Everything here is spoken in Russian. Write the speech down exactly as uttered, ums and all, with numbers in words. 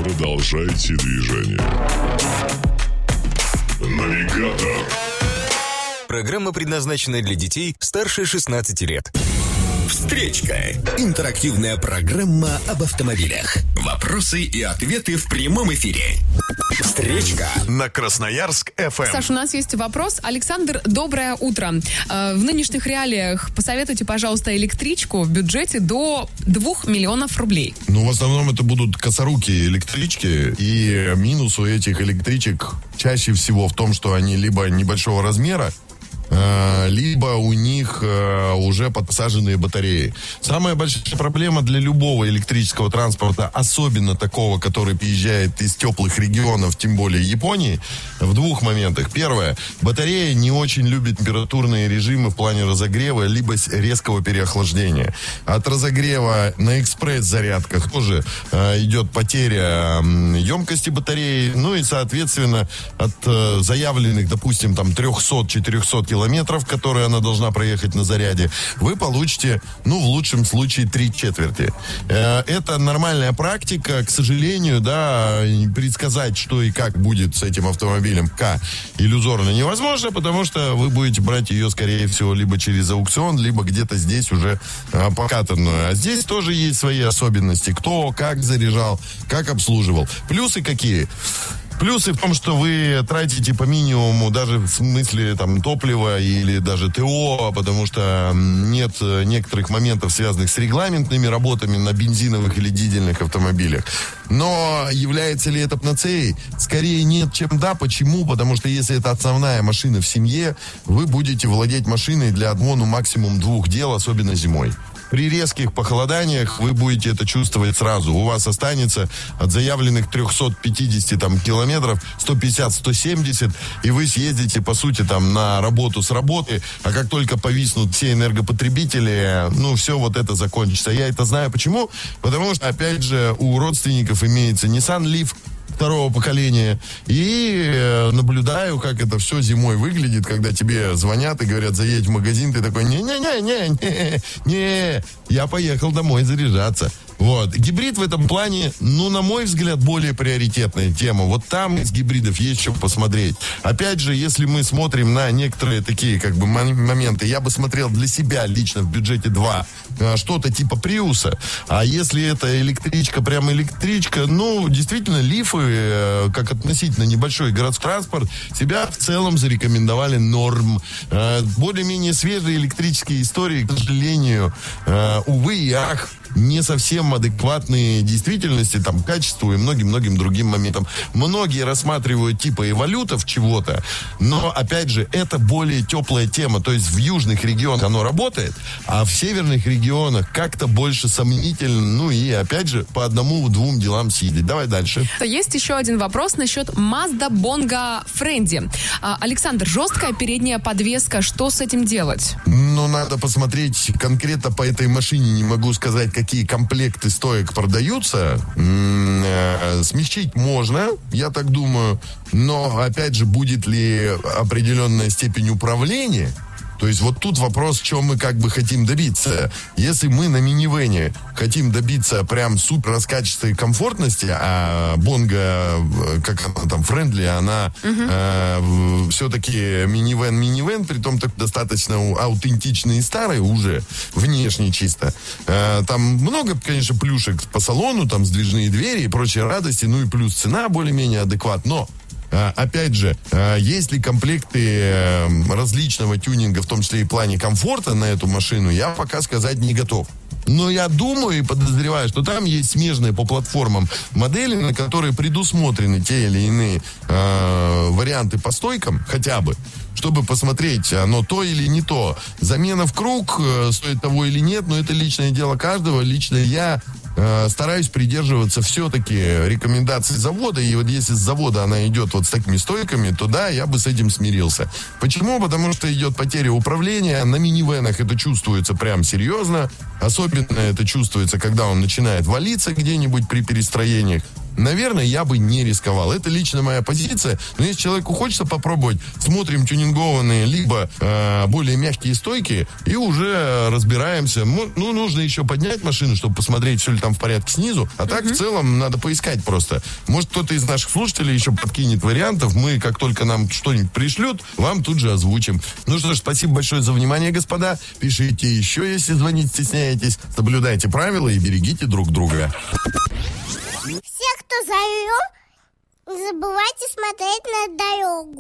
Продолжайте движение. Навигатор. Программа предназначена для детей старше шестнадцати лет. Встречка. Интерактивная программа об автомобилях. Вопросы и ответы в прямом эфире. Встречка на Красноярск эф эм. Саш, у нас есть вопрос. Александр, доброе утро. В нынешних реалиях посоветуйте, пожалуйста, электричку в бюджете до двух миллионов рублей. Ну, в основном это будут косорукие электрички. И минус у этих электричек чаще всего в том, что они либо небольшого размера, либо у них уже подсаженные батареи. Самая большая проблема для любого электрического транспорта, особенно такого, который приезжает из теплых регионов, тем более Японии, в двух моментах. Первое. Батарея не очень любит температурные режимы в плане разогрева, либо резкого переохлаждения. От разогрева на экспресс-зарядках тоже идет потеря емкости батареи, ну и, соответственно, от заявленных, допустим, там триста-четыреста километров, километров, которые она должна проехать на заряде, вы получите, ну, в лучшем случае, три четверти. Это нормальная практика. К сожалению, да, предсказать, что и как будет с этим автомобилем, К, иллюзорно невозможно, потому что вы будете брать ее, скорее всего, либо через аукцион, либо где-то здесь уже покатанную. А здесь тоже есть свои особенности. Кто, как заряжал, как обслуживал. Плюсы какие? Плюсы в том, что вы тратите по минимуму даже в смысле там топлива или даже ТО, потому что нет некоторых моментов, связанных с регламентными работами на бензиновых или дизельных автомобилях. Но является ли это панацеей? Скорее нет, чем да. Почему? Потому что если это основная машина в семье, вы будете владеть машиной для одного, максимум двух дел, особенно зимой. При резких похолоданиях вы будете это чувствовать сразу. У вас останется от заявленных триста пятьдесят там, километров сто пятьдесят - сто семьдесят, и вы съездите, по сути, там, на работу с работы, а как только повиснут все энергопотребители, ну, все вот это закончится. Я это знаю почему? Потому что, опять же, у родственников имеется Nissan Leaf второго поколения, и э, наблюдаю, как это все зимой выглядит, когда тебе звонят и говорят, заедь в магазин, ты такой, не-не-не-не-не, я поехал домой заряжаться. Вот. Гибрид в этом плане, ну, на мой взгляд, более приоритетная тема. Вот там из гибридов есть что посмотреть. Опять же, если мы смотрим на некоторые такие, как бы, моменты, я бы смотрел для себя лично в бюджете два, что-то типа Приуса. А если это электричка, прям электричка, ну, действительно, лифы, как относительно небольшой городской транспорт, себя в целом зарекомендовали норм. Более-менее свежие электрические истории, к сожалению, увы и ах, не совсем адекватные действительности, там, качеству и многим-многим другим моментам. Многие рассматривают типа эволютов чего-то, но, опять же, это более теплая тема. То есть в южных регионах оно работает, а в северных регионах как-то больше сомнительно. Ну и, опять же, по одному-двум делам съездить. Давай дальше. Есть еще один вопрос насчет Mazda Bongo Friendly. А, Александр, жесткая передняя подвеска, что с этим делать? Ну, надо посмотреть конкретно по этой машине. Не могу сказать, какие комплекты стоек продаются. М-м, смягчить можно, я так думаю. Но, опять же, будет ли определенная степень управления? То есть вот тут вопрос, чего мы как бы хотим добиться. Если мы на минивэне хотим добиться прям супер раскачества и комфортности, а Bongo, как она там, Friendly, она uh-huh. э, все-таки минивэн-минивэн, притом так достаточно аутентичный и старый уже, внешне чисто. Э, там много, конечно, плюшек по салону, там сдвижные двери и прочие радости, ну и плюс цена более-менее адекватна, но опять же, есть ли комплекты различного тюнинга, в том числе и в плане комфорта на эту машину, я пока сказать не готов. Но я думаю и подозреваю, что там есть смежные по платформам модели, на которые предусмотрены те или иные э, варианты по стойкам, хотя бы, чтобы посмотреть, оно то или не то. Замена в круг, э, стоит того или нет, но это личное дело каждого. Лично я э, стараюсь придерживаться все-таки рекомендаций завода, и вот если с завода она идет вот с такими стойками, то да, я бы с этим смирился. Почему? Потому что идет потеря управления, на минивэнах это чувствуется прям серьезно, особенно это чувствуется, когда он начинает валиться где-нибудь при перестроениях. наверное, я бы не рисковал. Это лично моя позиция. Но если человеку хочется попробовать, смотрим тюнингованные, либо э, более мягкие стойки, и уже разбираемся. Ну, нужно еще поднять машину, чтобы посмотреть, все ли там в порядке снизу. А так, mm-hmm. в целом, надо поискать просто. Может, кто-то из наших слушателей еще подкинет вариантов. Мы, как только нам что-нибудь пришлют, вам тут же озвучим. Ну что ж, спасибо большое за внимание, господа. Пишите еще, если звонить стесняетесь. Соблюдайте правила и берегите друг друга. Все, кто зовет, не забывайте смотреть на дорогу.